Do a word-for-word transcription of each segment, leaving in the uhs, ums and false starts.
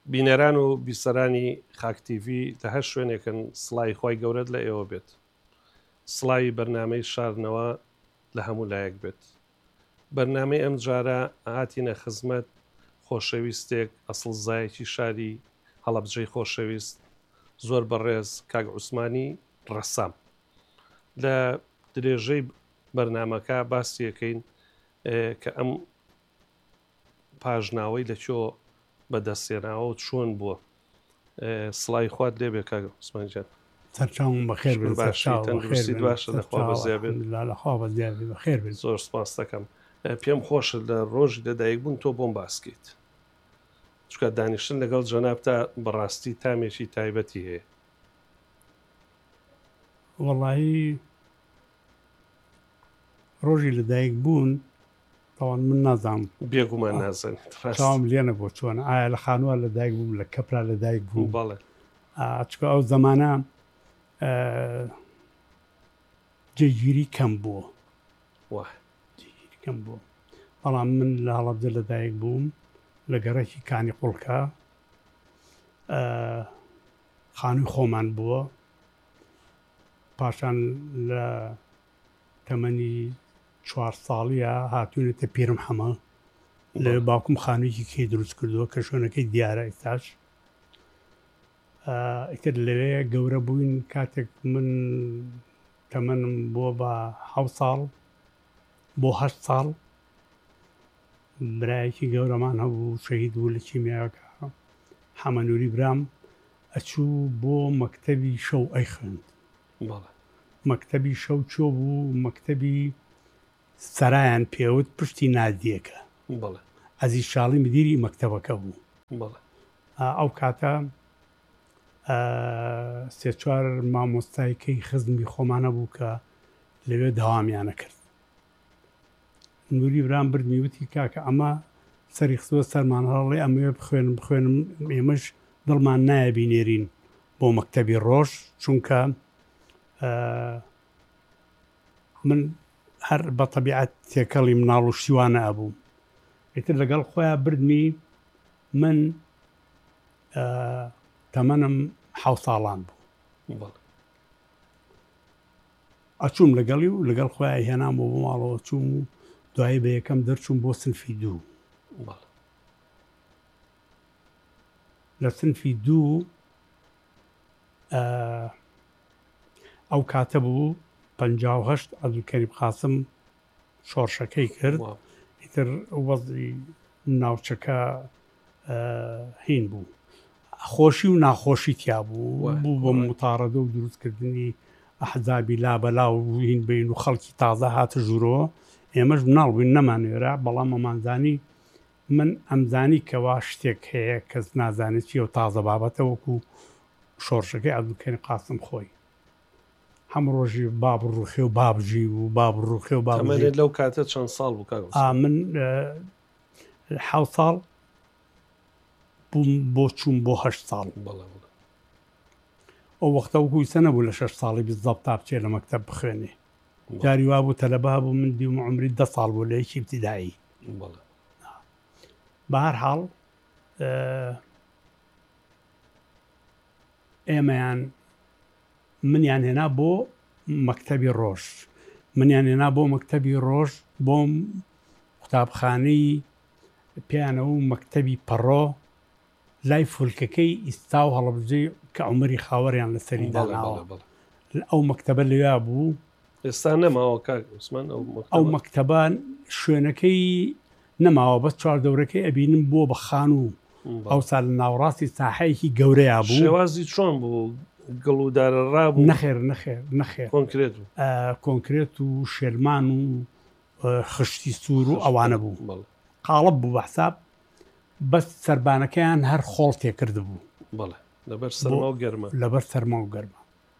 بینەران و بیسەرانی خاکتیڤی لە هەر شوێنێکن سڵای خۆی گەورەت لە ئێوە بێت سڵاوی بەرنامەی شاردنەوە لە هەموو لایەک بێت بەرنامەی ئەم جارە هاتینە خزمەت خۆشەویستێک ئەسڵزایەکی شاری هەڵەبجەی خۆشەویست زۆر بەڕێز کاک عوسمانی ڕەسام لە درێژەی بەرنمەکە باسیەکەین کە ئەم پاژناوەی لەکۆ بەدەستێناوە و چۆن بووە سڵای خوات لێبێ کاک عوسمانجان سەرچاوم بەخێر باشی باشە لەخوا بەزیابێت لەخوا بەزیابێت بەخێر بێت زۆر سپاس دەکەم پێم خۆشە لە ڕۆژی لەدایک بوون تۆ بۆم باسکیت چکە دانیشتن لەگەڵ جەنابتا بەڕاستی تامێکی تایبەتی هەیە وەڵایی ڕۆژی لەدایک بوون تاوان من نازانم بێگومان نازانیت چاوم لێنە بۆ چۆن ئایا لە خانووە لەدایک بووم لە کەپرا لەدایک بوو بەڵێ چکە ئەو زەمانە جێگیری کەم بووە جێگیری کەم بووە بەڵام من لە هەڵەبجە لەدایک بووم لە گەڕێکی کانی قوڵکە خانووی خۆمان بووە پاشان لە تەمەنی چوار ساڵیە هاتوونێتە پیرم حەمە لە باوکم خانوویکی کەی دروست کردووە کە شوێنەکەی دیارە ئێستاش ئیتر لەوێ گەورە بووین کاتێک من تەمەنم بۆ بە حەوت ساڵ بۆ هەشت ساڵ برایەکی گەورەمان هەبوو شەهید بوو لە کیمیاکە حەمەنووری برام ئەچوو بۆ مەکتەبی شەو ئەی خوێند مەکتەبی شەو چۆ بوو مەکتەبی سەرایان پێوت پشتی نادیەکە ئەزی شاڵی مدیری مەکتەبەکە بوو ئەو کاتە سێ چوار مامۆستایکەی خزمی خۆمانە بوو کە لەوێ داوامیانە کرد نووری برام بردمی وتی کاکە ئەمە سەری خستووە سەرمان هەڵێ ئەمەوێ بخوێنم بخوێنم ئێمەش دڵمان نایە بینێرین بۆ مەکتەبی ڕۆژ چونکە من هەر بە تەبیعەت تێکەڵی مناڵ و شیوانە ئەبوو ئیتر لەگەڵ خۆیان بردمی من تەمەنم حەوت ساڵان بوو ئەچووم لەگەڵی و لەگەڵ خۆیان هێنام بۆ بۆ ماڵەوە چووم و دوایی بە یەکەم دەرچووم بۆ سنفی دوو لە سنفی دوو ئەو کاتە بوو پەنجا و هەشت عەبدولکەریم قاسم شۆڕشەکەی کرد ئیتر وەزعی ناوچەکە هین بوو خۆشی و ناخۆشی تیا بوو بوو بە متارەدە و دروستکردنی ئەحزابی لابەلا و هین بین و خەڵکی تازە هاتە ژوورەوە ئێمەش مناڵ بووین نەمانوێرا بەڵام ئەمانزانی من ئەمزانی کەوا شتێک هەیە کەس نازانێت چی و تازە بابەتە وەکو شۆڕشەکەی عەبدولکەریم قاسم خۆی هەموو ڕۆژی باب ڕوخێ و بابژی و باب ڕوخێ و بابژی لەو کاتە چەند ساڵ بوو من حەوت ساڵ بووم بۆ چوون بۆ هەشت ساڵ ئەو وەختە وەکوی سە نەبوو لە شەش ساڵی بزەب تا بچێ لە مەکتەب بخوێنێ جاری وا بوو تەلەبا بوو من دیوم عمری دە ساڵ بوو لە یەکی ابتیدایی بە هەر حاڵ ئێمەیان منیان هێنا بۆ مەکتەبی ڕۆژ منیان هێنا بۆ مەکتەبی ڕۆژ بۆم قوتابخانەی پێیانەوە و مەکتەبی پەڕۆ لای فولکەکەی ئیستا و هەڵەبجەی کە عومەری خاوەڕیان لەسەری داناوە ئەو مەکتەبە لەوێ بوو ئێستا نەماوە کاک عوسمان ئەو مەکتەبان شوێنەکەی نەماوە بەس چواردەورەکەی ئەبینم بۆ بە خان و ئەوسا لە ناوەڕاستی ساحەیەکی گەورەیە بوو شێوازی چۆن بوو گەڵودارە ڕابوو نەخێر نەخێر نەخێر کۆنکرێت کۆنکرێت و شێرمان و خشتی سوور و ئەوانە بوو قاڵب بوو بەحساب بەس سەربانەکەیان هەر خۆڵ تێکرد بوو لەبەر سەرما و گەرمە لەبەر سەرما و گەرمە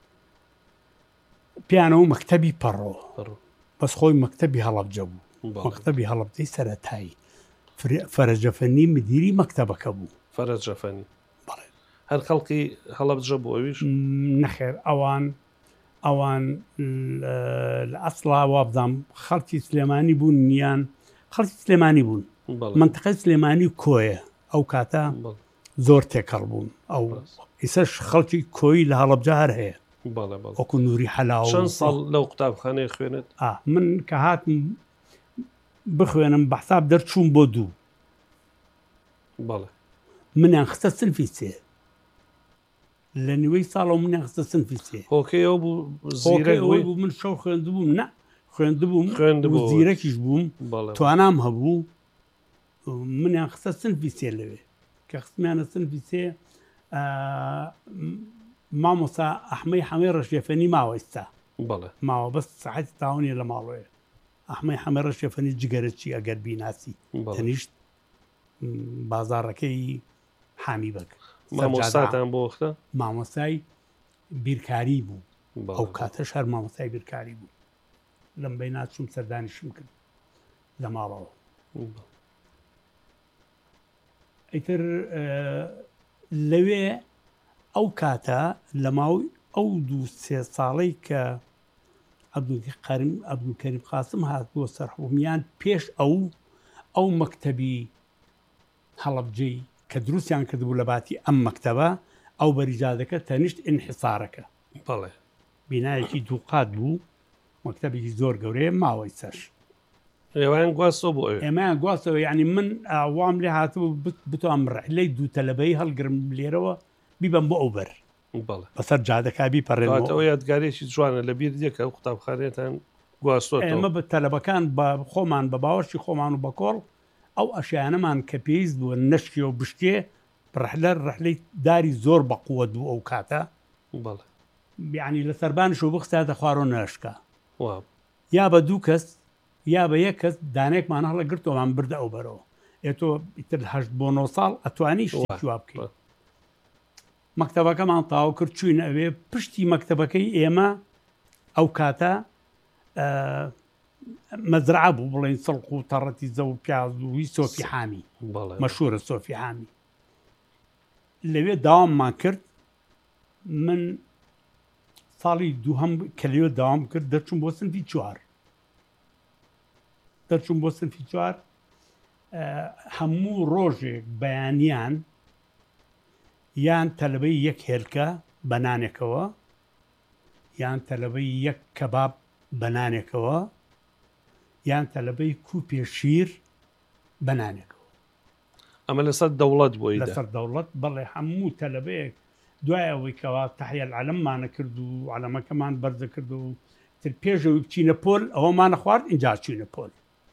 پیانەوە مەکتەبی پەڕۆ بەس خۆی مەکتەبی هەڵەبجە بوو مەکتەبی هەڵەبجەی سەرەتایی فەرەجەفەنی مدیری مەکتەبەکە بوو فەرەجەفەنی هەر خەڵکی هەڵەبجە بوو ئەویش نەخێر ئەوان ئەوان لە ئەسڵا وابزانام خەڵکی سلێمانی بوون نیان خەڵکی سلێمانی بوون منتقەی سلێمانی کۆیە ئەو کاتە زۆر تێکەڵ بوون ئەو ئیسەش خەڵکی کۆی لە هەڵەبجار هەیە وەکو نووری حەلاوە. چەند ساڵ لەو قوتابخانەیە خوێنێت؟ من کە هاتم بخوێنم بەحساب دەرچوون بۆ دوو منیان خستە سنفی سێ لە نوێی ساڵەوە منیان خستە سنفی سێ. هۆکەیەوە بوو من شەو خوێندبووم نە خوێندبووم خوێندبوو زیرەکیش بووم توانام هەبوو منیان خستە سنفی سێ لەوێ کە خستمیانە سنفی سێ مامۆستا ئەحمەی حەمەی ڕەشێفەنی ماوە ئێستا ماوە بەس سەعەتی تاوانیە لە ماڵۆیە ئەحمەی حەمەی ڕەشێفەنی جگەرەچی ئەگەر بیناسی تەنیشت بازاڕەکەی حامی بەک مامۆستاتان بۆ وەختە مامۆستای بیرکاری بوو ئەو کاتەش هەر مامۆستای بیرکاری بوو لەم بەی ناچووم سەردانیشم کرد لە ماڵەوە. ئیتر لەوێ ئەو کاتە لە ماوەی ئەو دوو سێ ساڵەی کە عەبدولکەریم قاسم هاتبووە سەرحکومیان پێش ئەو ئەو مەکتەبی هەڵەبجەی کە دروستیان کردبوو لە باتی ئەم مەکتەبە ئەو بەریجادەکە تەنیشت ئینحیسارەکە بینایەکی دووقات بوو مەکتەبێکی زۆر گەورەیە ماوەی سەرش ئێوەیان گواستەوە بۆ ئەوێ ئێمەیان گواستەوە یعنی من ئاوام لێ هاتبوو بتوان ڕحلەی دوو تەلەبەی هەڵگرم لێرەوە بیبم بۆ ئەو بەر بەسەر جادەکە بیپەڕێنەوە یادگارێکی جوانە لە بیر دیەکە ئەو قوتابخانەتان گواستۆ ئێمە بە تەلەبەکان بە خۆمان بە باوەشی خۆمان و بەکۆڵ ئەو ئەشیانەمان کە پێویست بووە نەشکی و بشتێ ڕحلە ڕحلەی داری زۆر بەقووە دوو ئەو کاتە یعنی لە سەربانش و بخستاتە خوارۆ نەشکە یا بە دوو کەس یا بە یەک کەس دانێکمان هەڵە گرتەوەمان بردە ئەو بەرەوە ئێتۆ ئیتر هەشت بۆ نۆ ساڵ ئەتوانی شتوا بکەیت. مەکتەبەکەمان تاو کرد چوین ئەوێ پشتی مەکتەبەکەی ئێمە ئەو کاتە مەزرعە بوو بڵێن سڵق و تەڕەتی زە و پیاز وی سۆفی حامی مەشهورە سۆفی حامی لەوێ داواممان کرد. من ساڵی دووهەم کە لەوێ داوام کرد دەرچوون بۆ سنفی چوار دەرچوون بۆ سنفی چوار هەموو ڕۆژێک بەیانیان یان تەلەبەی یەک هێلکە بەنانێکەوە یان تەلەبەی یەک کەباب بەنانێکەوە یان تەلەبەی کوپێ شیر بەنانێکەوە. ئەمە لەسەر دەوڵەت بۆی لەسەر دەوڵەت بەڵێ هەموو تەلەبەیەک دوای ئەوەی کەوا تەحیە العەلەممانە کرد و عەلەمەکەمان بەرزە کرد و تر پێشەوەی بچینە پۆل ئەوەمانە خوارد ئینجا چوینە پۆل.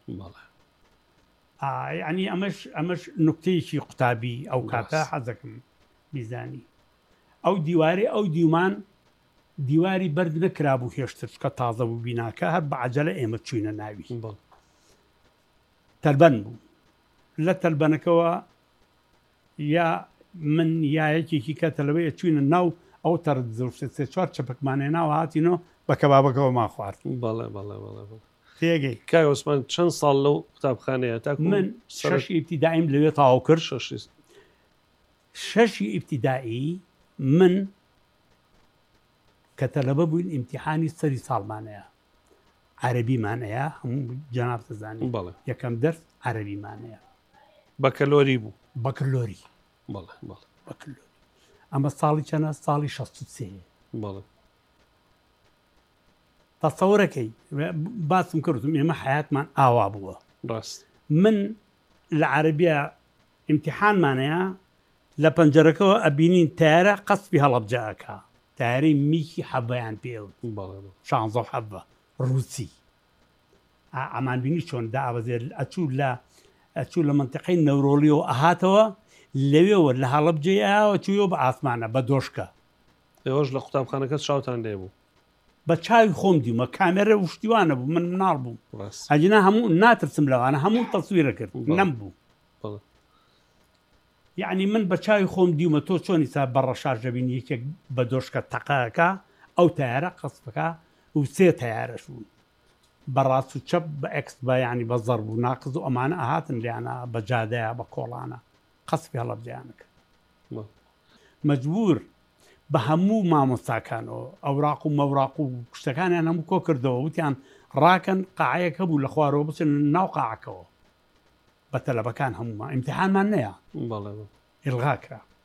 یعنی ئەمەش ئەمەش نوکتەیەکی قوتابی ئەو کاتە حەزەکەم بیزانی. ئەو دیوارێ ئەو دیومان دیواری بەرد نەکرابوو هێشتر کە تازە بوو بیناکە هەر بە عەجەلە ئێمە چوینە ناوی تەلبەن بوو. لە تەلبەنەکەوە یا من یا یەکێکی کە تەلەبەیە چوینە ناو ئەو تەرد سێ چوار چەپەکمانێ ناوە هاتینەوە بە کەبابەکەەوە ما خوارد. تێگەی کای عوسمان چەند ساڵ لەو قوتابخانەیە تا من شەشی ئیبتیدائیم لەوێ تاوا کرد. شەشی ئیبتیدایی من کە تەلەبە بووین ئیمتیحانی سەری ساڵمانەیە عەرەبیمانەیە هەموو جەناب دەزانین یەکەم دەرس عەرەبیمانەیە بەکەلۆری بوو بەکلۆری بەکلۆری ئەمە ساڵی چەنە ساڵی شەست و سێ تەسەورەکەی باسم کردم ئێمە حیاتمان ئاوا بووە. من لە عەرەبیە ئیمتیحانمانەیە لە پەنجەرەکەەوە ئەبینین تایارە قەسبی هەڵەبجەکە تایارەی میکی حەڤەیان پێوت شانزە حەڤە ڕووسی ئەمان بینی چۆن دابەزێت ئەچوو لە ئەچوو لە منتیقەی نەورۆلیەوە ئەهاتەوە لەوێەوە لە هەڵەبجەیەوە چوویەوە بە ئاسمانە بە دۆشکە. ئێوەش لە قوتابخانەکەت شاوتان لێ بوو بە چاوی خۆم دیومە کامێرە وشتیوانە بوو من مناڵ بووم ئەجنا هەموو ناترسم لەوانە هەموو تەسویرە کرد نەم بوو. یعنی من بە چاوی خۆم دیومە تۆ چۆنی سا بەڕەشار دەبین یەکێک بە دۆشکە تەقەکە ئەو تایارە قەسبەکە و سێ تایارەش بوون بەڕاست و چەپ بە ئەکس بە ینی بە زەرب و ناقز و ئەمانە ئاهاتن لیانە بە جادەیە بە کۆڵانە قەسبی هەڵەبجەیانەکە مەجبور بە هەموو مامۆستاکانەوە ئەوراق و مەوراق و شتەکانیان هەموو کۆ کردەوە وتیان ڕاکەن قاعەیەک هەبوو لە خوارەوە بچن ناو قاعەکەەوە بە تەلەبەکان هەمومان ئیمتیحانمان نەیە ئیلغا کرا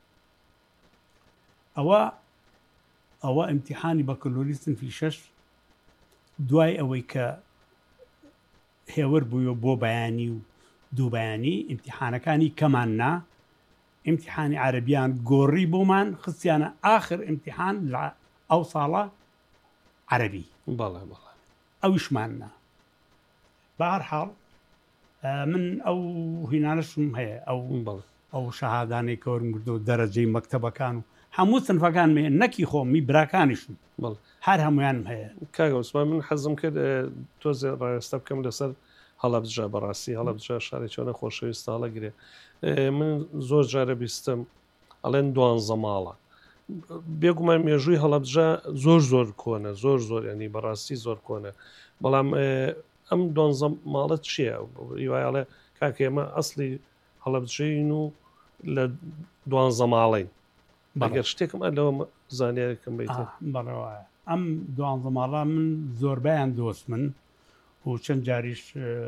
ئەوە ئەوە ئیمتیحانی بەکەلۆری سنفی شەش دوای ئەوەی کە هێور بووە بۆ بەیانی و دوو بەیانی ئیمتیحانەکانی کەماننا ئیمتیحانی عەربیان گۆڕی بۆمان خستیانە ئاخر ئیمتیحان لە ئەو ساڵە عەربی بەڵێ بەڵێ ئەویشماننا بە هەر حاڵ من ئەو هینانەشم هەیە ئەو بەڵێ ئەو شەهادانەی کە وەرمگرتو دەرەجەی مەکتەبەکان و هەموو سنفەکان مێ نەکی خۆمی براکانیشم بەڵ هەر هەمویانم هەیە کاگە عوسمان من حەزم کرد تۆزێ ڕایستە بکەم لەسەر هەڵەبجە بەڕاستی هەڵەبجە شاری چۆنە خۆشەویستە هەڵەگرێ من زۆر جارە بیستم ئەڵێن دوانزە ماڵە بێگومان مێژووی هەڵەبجە زۆر زۆر کۆنە زۆر زۆر ینی بەڕاستی زۆر کۆنە بەڵام ئەم دوانزە ماڵەت چییە وایڵێ کاکە ئێمە ئەسلی هەڵەبجەین و لە دوانزە ماڵین بەگەر شتێکم لەوە زانیارێکم بیت بەڕێوایە ئەم دوانزە ماڵە من زۆربیان دۆست من و چەند جاریش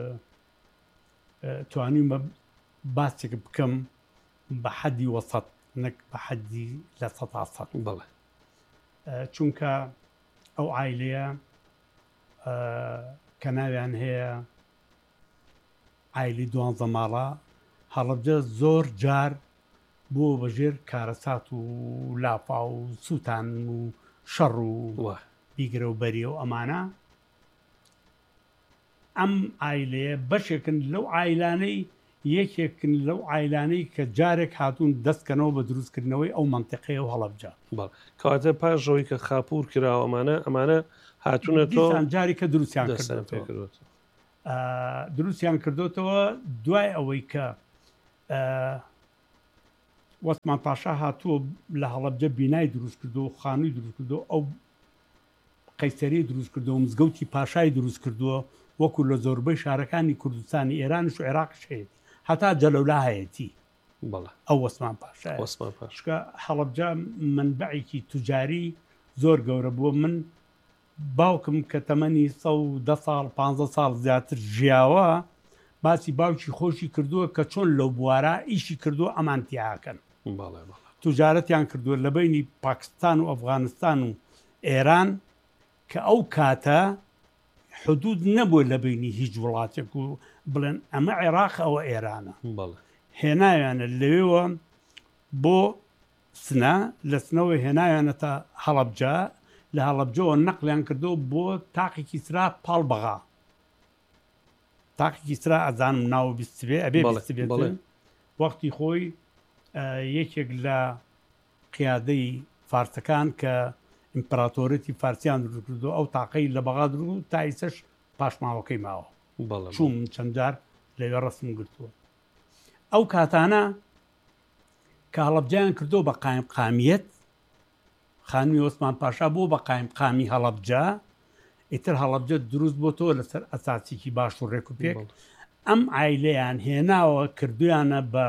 توانیمە باسێک بکەم بە حەدی وەسەد نەک بە حەدی لە سەدا سەد بەڵێ چونکە ئەو عایلەیە کە ناویان هەیە عایلی دوانزە ماڵە هەڵەبجە زۆر جار بۆ بەژێر کارەسات و لاپا و سووتان و شەڕ و بیگرە و بەریە و ئەمانە ئەم عایلەیە بەشێکن لەو عایلانەی یەکێکن لەو عایلانەی کە جارێک هاتوون دەستکەنەوە بە دروستکردنەوەی ئەو منتیقەیە و هەڵەبجە کاتە پاشەوەی کە خاپور کراوە ئەمانە ئەمانە هاتوونە تۆ جاری کە دروستیان کردوێت دروستیان کردوتەوە دوای ئەوەی کە وەسمان پاشا هاتووە لە هەڵەبجە بینای دروست کردو و خانووی دروست کردو ئەو قەیسەری دروست کردو و مزگەوتی پاشای دروست کردووە وەکو لە زۆربەی شارەکانی کوردستانی ئێرانش و عێراقش هەیە هەتا جەلەولا هەیەی ئەو وەسمان پاشا پاشکە هەڵەبجە منبعێکی توجاری زۆر گەورە بووە من باوکم کە تەمەنی سەدە ساڵ پانزە ساڵ زیاتر ژیاوە باسی باوکی خۆشی کردووە کە چۆن لەو بوارە ئیشی کردووە ئەمانتیاکەن توجارەتیان کردووە لە بینی پاکستان و ئەفغانستان و ئێران کە ئەو کاتە حدود نەبووە لە بینی هیچ وڵاتێک و بڵێن ئەمە عێراق ئەوە ئێرانە هێناویانە لەوێوە بۆ سنە لە سنەوە هێناویانەتە هەڵەبجە لە هەڵەبجەوە نەقلیان کردو بۆ تاقێکی سرا پاڵبەغا تاقێکی سرا ئەزانم ناوە بیستبێ ئەبێ بێت وەختی خۆی یەکێک لە قیادەی فارسەکان کە ئیمپراتۆرەتی فارسیان دروست کردو ئەو تاقەی لە بەغا درو تا ئیسەش پاشماوەکەی ماوە چوون چەند جار لەوێ ڕسم گرتووە ئەو کاتانە کە هەڵەبجیان کردو بە قایم قامیەت خانووی عوسمان پاشا بۆ بە قایم قامی هەڵەبجە ئیتر هەڵەبجە دروست بۆ تۆ لەسەر ئەساسێکی باش و ڕێک و پێک ئەم عایلەیان هێناوە کردویانە بە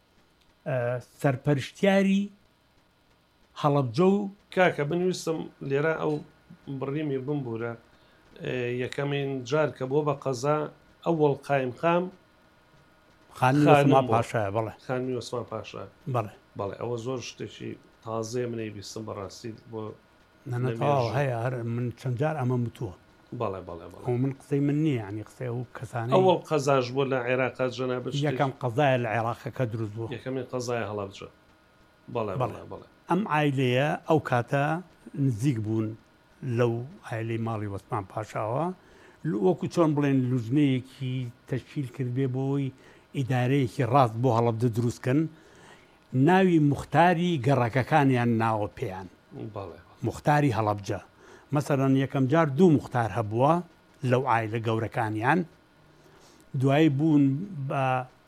سەرپەرشتیاری هەڵەبجە و کاکە بنویستم لێرە ئەو بڕیمی بمبورە یەکەمین جار کە بۆ بە قەزا ئەوەڵ قایم قام خانووی عوسمان پاشایە بەڵێ خانووی عوسمان پاشا بەڵێ بەڵێ ئەوە زۆر شتێکی تازێ منەی بیستم بەڕاستی بۆ نەنەتەواو هەیە هەر من چەند جار ئەمە وتووە بەڵێ بەڵێ بەڵێ من قسەی من نییە ینی قسەی و کەسانی ئەوەڵ قەزاش بۆ لە عێراقات جەنابەت یەکەم قەزایە لە عێراقەکە دروست بووە یەکەمی قەزای هەڵەبجە بەڵێ بەڵێ بەڵێ ئەم عایلەیە ئەو کاتە نزیک بوون لەو عایلەی ماڵی عوسمان پاشاوە وەکو چۆن بڵێن لوژنەیەکی تەشکیل کردبێ بۆی ئیدارەیەکی ڕاست بۆ هەڵەبجە دروستکەن ناوی موختاری گەڕەکەکانیان ناوە پێیان موختاری هەڵەبجە مەسەرەن یەکەم جار دوو موختار هەبووە لەو عایلە گەورەکانیان دوایی بوون بە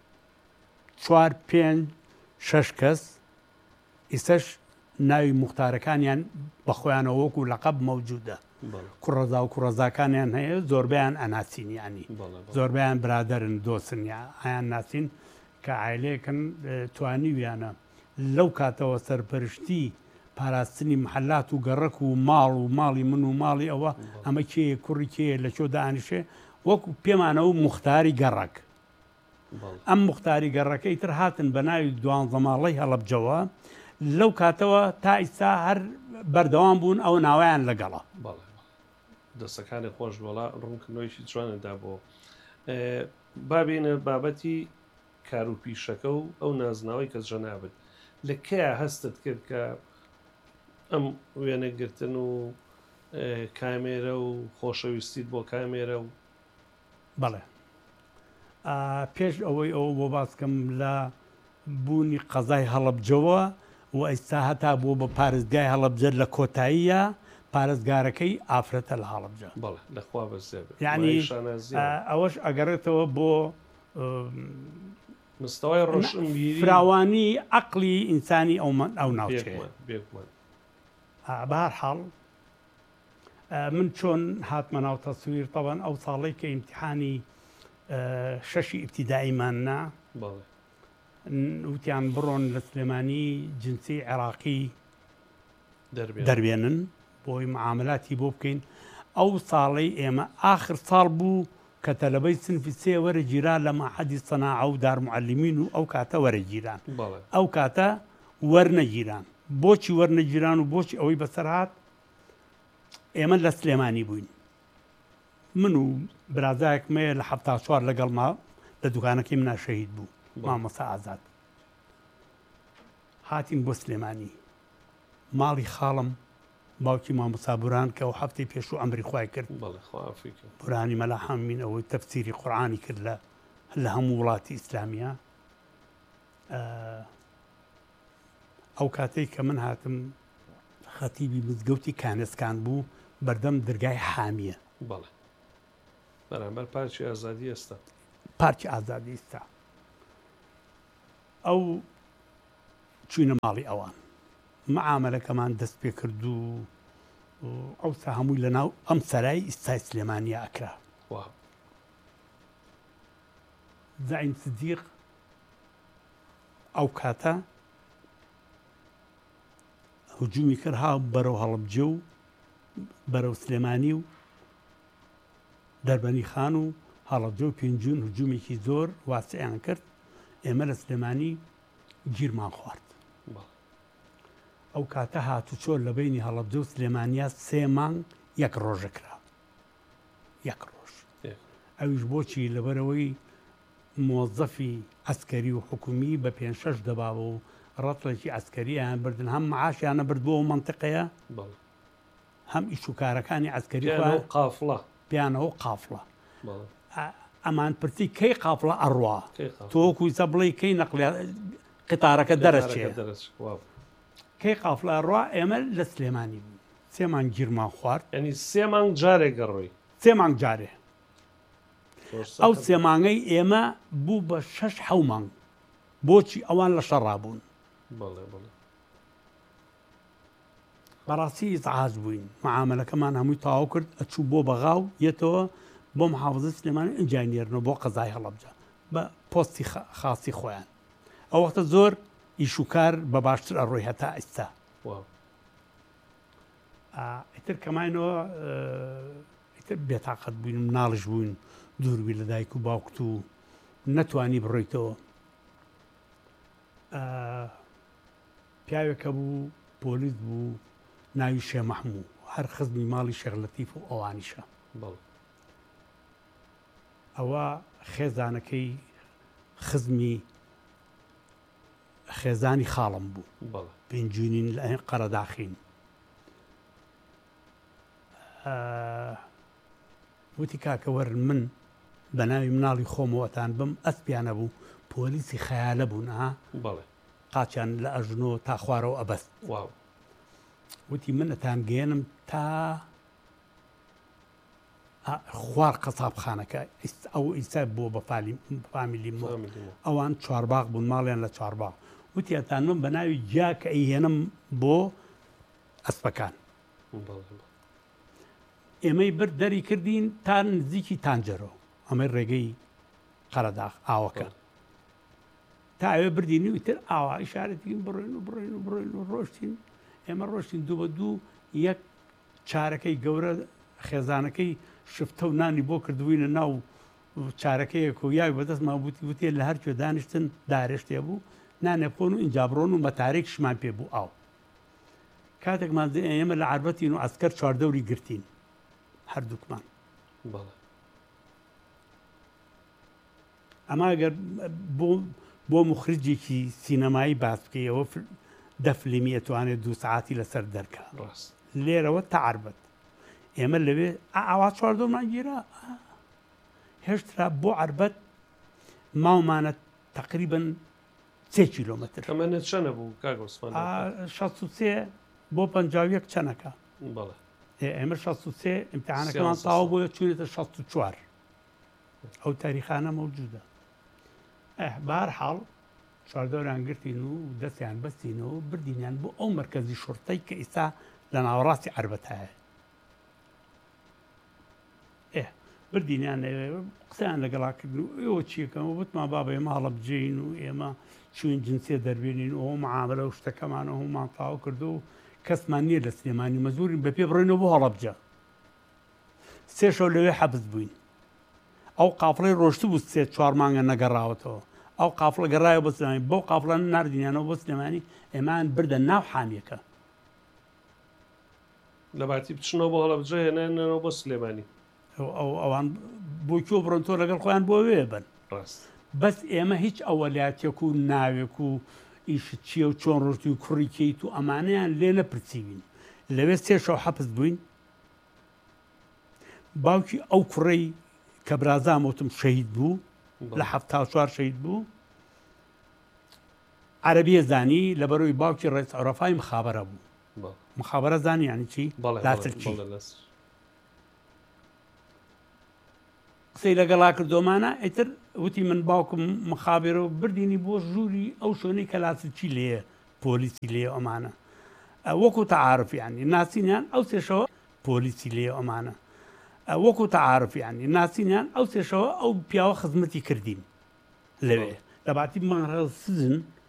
چوار پێنج شەش کەس ئیسەش ناوی موختارەکانیان بەخۆیانەوە وەکو لەقەب مەوجودە کوڕەزا و کوڕەزاکانیان هەیە زۆربیان ئەناسینیانی زۆربیان برادرن دۆسنیا ئایان ناسین کە عایلەیەکن توانیویانە لەو کاتەوە سەرپەرشتی پاراستنی محلات و گەڕک و ماڵ و ماڵی من و ماڵی ئەوە ئەمە کێ کوڕی کێ لە چۆ دانیشێ وەکو پێمانەوە موختاری گەڕک ئەم موختاری گەڕەکەی تر هاتن بە ناوی دوانزە ماڵەی هەڵەبجەوە لەو کاتەوە تا ئیستا هەر بەردەوام بوون ئەو ناوایان لەگەڵە. بەڵێ دەستەکانی خۆش وڵا ڕوونکردنەوەیشی جوانەدا بۆ بابینە بابەتی کاروپیشەکە و ئەو نازناوی کەس ژەنابێت لە کیا هەستت کرد کە ئەم وێنەگرتن و کامێرە و خۆشەویستیت بۆ کامێرە و بەڵێ پێش ئەوەی ئەو بۆ باسکەم لە بوونی قەزای هەڵەبجەوە و ئەیستا هەتا بۆ بە پارێزگای هەڵەبجە لە کۆتاییە پارێزگارەکەی ئافرەتە لە هەڵەبجە لەخوا بەزێ یعنی ئەوەش ئەگەڕێتەوە بۆ مستەوای ڕۆشنبیری فراوانی عەقلی ئینسانی ئەو ناوچەیە. بەهەرحاڵ من چۆن هاتمە ناو تەسویر تەوان ئەو ساڵی کە ئیمتیحانی شەشی ئیبتیداییماننا وتیان بڕۆن لە سلێمانی جنسی عێراقی دەربێنن بۆی معاملاتی بۆ بکەین. ئەو ساڵی ئێمە ئاخر ساڵ بوو کە تەلەبەی سنفی سێ وەرە گیران لە مەعهەدی سەناعە و دارمعەلمین و ئەو کاتە وەرە گیران ئەو کاتە وەرنەگیران. بۆچی وەرنەگیران و بۆچی ئەوەی بەسەرهات ئێمە لە سلێمانی بووین. من و برازایەکمەیە لە حەفتا چوار لەگەڵ ما لە دوکانەکەی منە شەهید بوو مامۆستا ئازاد. هاتین بۆ سلێمانی ماڵی خاڵم باوکی مامۆستا بوران کە ئەو هەفتەی پێش و ئەمری خوای کرد بورانی مەلا حەمین ئەوەی تەفسیری قورئانی کرد لە هەموو وڵاتی ئیسلامیە. ئەو کاتەی کە من هاتم خەتیبی مزگەوتی کانسکان بوو بەردەم دەرگای حامیە. بەڵێ بەرامبەر پارکی ئازادی ئێستا پارکی ئازادی ئێستا ئەو چوینە ماڵی ئەوان معاملەکەمان دەست پێ کرد و ئەوسا هەمووی لە ناو ئەم سەرای ئیستای سلێمانیە ئەکرا. زعیم سدیق ئەو کاتە هجومی کرد ها بەرەو هەڵەبجە و بەرەو سلێمانی و دەربەنی خان و هەڵەبجە و پێنجون هجومێکی زۆر واسعیان کرد. ئێمە لە سلێمانی گیرمان خوارد. ئەو کاتە هاتو چۆر لە بینی هەڵەبجە و سلێمانیا سێ مانگ یەک ڕۆژە کرا یەک ڕۆژ. ئەویش بۆچی لەبەرەوەی مۆزەفی ئەسکەری و حکومی بە پێنج شەش دەباوە و ڕەتڵێکی ئەسکەرییان بردن هەم معاشیانە بردبووە منتقەیە هەم ئیش و کارەکانی ئەسکەری قافڵە پیانەوە قافڵە. ئەمان پرسی کەی قافڵە ئەڕوا تۆکویسە بڵێ کەی نەقلی قتارەکە دەرەچێ کەی قافڵە ئەڕوا. ئێمە لە سلێمانی بوو سێمان گیرمان خوارد ینی سێ مانگ جارێک گەڕۆی سێ مانگ جارێ. ئەو سێ مانگەی ئێمە بوو بە شەش حەو مانگ بۆچی ئەوان لە شەڕابوون. بەڕاستی ئیزعاج بووین معاملەکەمان هەمووی تاوا کرد ئەچوو بۆ بەغاو یەتەوە بۆ محافزە سلێمانی ئەنجانێرنەوە بۆ قەزای هەڵەبجە بە پۆستی خاسی خۆیان. ئەو وەختە زۆر ئیشوکار بە باشتر ئەڕۆی هەتا ئێستا. ئیتر کەماینەوە ئیتر بێتاقەت بووین مناڵش بووین دووربی لە دایک و باوکت و نەتوانی بڕۆیتەوە. پیاوێکە بوو پۆلیس بوو ناوی شێ مەحموو هەر خزمی ماڵی شێخ لەتیف و ئەوانیشە. ئەوە خێزانەکەی خزمی خێزانی خاڵم بوو پێنجونین لە قەرەداخین. وتی کاکە وەرن من بە ناوی مناڵی خۆمەوەتان بم ئەسپیانە بوو پۆلیسی خەیالە بوون ها قاچیان لە ئەژنۆ تا خوارەوە ئەبەست. وتی من ئەتان گەێنم تا خوار قەسابخانەکە ئەو ئیسا بۆ بە فامیلی ئەوان چوارباغ بوون ماڵیان لە چوارباغ. وتی ئەتان من بە ناوی جا کە ئەیهێنم بۆ ئەسپەکان. ئێمەی برد دەری کردین تا نزیکی تانجەرەوە ئەمەی ڕێگەی قەرەداغ ئاوەکە تا ئەوێ بردینی وتر ئاوا ئیشارەتین بڕێن و بڕێن و بڕێن و ڕۆشتین. ئێمە ڕۆشتین دوو بە دوو یەک چارەکەی گەورە خێزانەکەی شفتە و نانی بۆ کردوینە ناو چارەکەیەک و یاوی بەدەست ما بوتی وتێ لە هەرکوێ دانیشتن دارێشتێ بوو نانێخۆن و ئینجابڕۆن و مەتارێکشمان پێ بوو ئاو کاتێکمان ئێمە لە عربەتین و ئەسکەر چواردەوری گرتین هەردووکمان ئەما ئەگەر بۆ مخرجێکی سینەمایی باس بکەیەوە دە فلیمی ئەتوانێت دوو سعاتی لەسەر دەرکە لێرەوە تا عربەت ئێمە لەوێ ئاوا چواردەومان گیرە هێشتا بۆ عربەت ماومانە تقریبن سێ کیلۆمەتر ئەمەنێت چەنە بوو کاگۆسمان شەست و سێ بۆ پەنجاو یەک چەنەکە ئێمە شەست و سێ ئیمتحانەکەمان تاوا بۆیە چوونێتە شەست و چوار ئەو تاریخانە مەوجودە بەهەرحاڵ چواردەوریان گرتین و دەستیان بەستینەوە بردینیان بۆ ئەو مەرکەزی شورتەی کە ئێستا لە ناوەڕاستی عربەت هەیە ئێ بردینیان قسەیان لەگەڵاکردن و ئێوە چیەکەمە وتمان بابە ئێمە هەڵە بجێین و ئێمە چوین جنسێ دەربێنین ئەوە معاملە و شتەکەمانە هەمومان تاو کردو و کەسمان نییە لە سلێمانی مەزوری بە پێ بڕێنەوە بۆ هەڵەبجە سێ شەو لەوێ حەبس بووین ئەو قافڵەی ڕۆشت بوو سێ چوار مانگە نەگەڕاوەتەوە ئەو قافڵە گەڕایە بۆ سلێمانی بەو قافڵان نردینیانەوە بۆ سلێمانی ئێمان بردە ناو حامیەکە لە باتی بچنەوە بۆ هەڵەبجە هێنانەوە بۆ سلێمانی ئەوان بۆکیۆ بڕۆنتۆ لەگەڵ خۆیان بۆ وێ بن بەس ئێمە هیچ ئەوەلاتێک و ناوێک و ئیشت چییە و چۆن ڕۆشتی و کوڕیکەیت و ئەمانەیان لێ نەپرسیوین لەوێ سێ شەو حەبس بووین باوکی ئەو کوڕەی کە برازامەوتم شەهید بوو لە هەفتا و چوار شەهید بوو عەرەبیە زانی لەبەرەوەی باوکی ڕئیس عەوڕەفای مخابەرە بوو مخابەرە زانی یانی چی؟ لاسلکی قسەی لەگەڵا کردۆمانە ئیتر وتی من باوکم مخابێرەوە بردینی بۆ ژووری ئەو شوێنەی کە لاسلکی لێیە پۆلیسی لێ ئەمانە وەکو تەعارف یانی ناسینیان ئەو سێشەوە پۆلیسی لێ ئەمانە وەکو تەعارف یانی ناسینیان ئەو سێشەوە ئەو پیاوە خزمەتی کردین لەوێ لە باتی مەڕە سزن